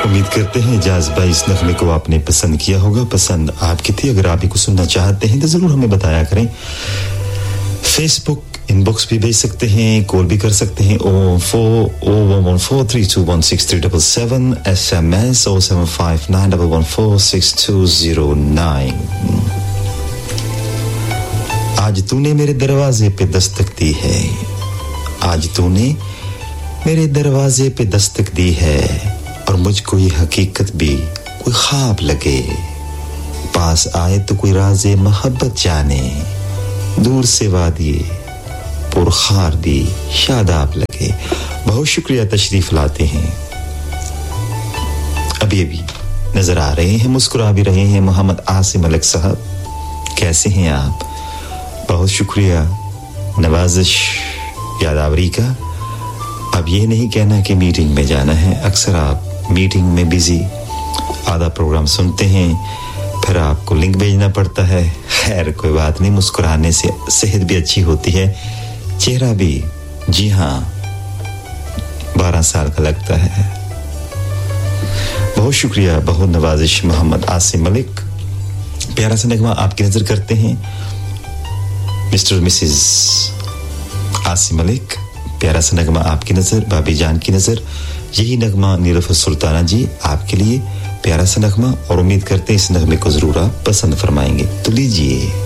उम्मीद करते हैं जाज़बा इस नगमे को आपने पसंद किया होगा। पसंद आपकी थी। अगर आप भी कुछ सुनना चाहते हैं तो जरूर हमें बताया करें। फेसबुक इनबॉक्स भी भेज सकते हैं, कॉल भी कर सकते हैं 04014321637, SMS 07591146209। आज तूने मेरे दरवाजे पे दस्तक दी है, आज तूने मेरे दरवाजे पे दस्तक दी है, और मुझको ये हकीकत भी कोई ख्वाब लगे, पास आए तो कोई राज़े मोहब्बत जाने, दूर से वादिए पुरखार दी शादाब लगे। बहुत शुक्रिया तशरीफ लाते हैं। अभी नजर आ रहे हैं, मुस्कुरा भी रहे हैं मोहम्मद आसिम मलिक साहब। कैसे हैं आप? बहुत शुक्रिया नवाजिश यादावरी का। अब ये नहीं कहना कि मीटिंग में जाना है, अक्सर आप मीटिंग में बिजी, आधा प्रोग्राम सुनते हैं, फिर आपको लिंक भेजना पड़ता है। खैर कोई बात नहीं, मुस्कुराने से सेहत भी अच्छी होती है, चेहरा भी, जी हाँ, 12 साल का लगता है। बहुत शुक्रिया, बहुत नवाजिश मोहम्मद आसिम मलिक। प्यारा सा नगमा आपकी नजर करते हैं मिस्टर मिसेस आसिम मलिक। प्यारा सा नगमा आपकी नजर, भाभी जान की नजर। यही नगमा नीलुफर सुल्ताना जी आपके लिए, प्यारा सा नगमा, और उम्मीद करते हैं इस नगमे को जरूर आप पसंद फरमाएंगे। तो लीजिए